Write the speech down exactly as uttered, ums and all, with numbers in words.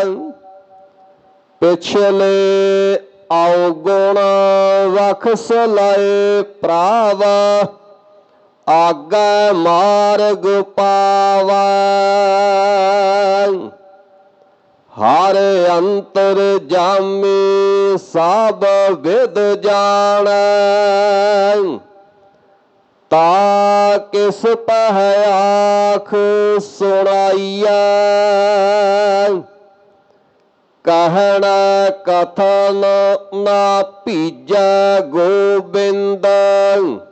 ਪਿਛਲੇ ਔਗੁਣ ਵਖਸ ਲਏ ਪ੍ਰਾਵ, ਆਗੈ ਮਾਰਗ ਪਾਵੈ। ਹਰ ਅੰਤਰ ਜਾਮੀ ਸਭ ਵਿਦ ਜਾਣੈ, ਤਾ ਕਿਸ ਪਹਿ ਆਖ ਸੁਣਾਈਐ। ਕਹਿਣ ਕਥਨ ਨਾ ਭੀਜੈ ਗੋਬਿੰਦ,